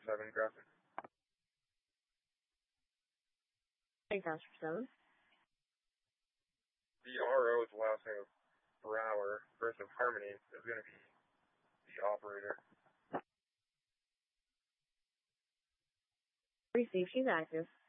7 graphic. Hey, Casper 7. The RO is the last name of Brower. First of Harmony is going to be the operator. Receive, she's active.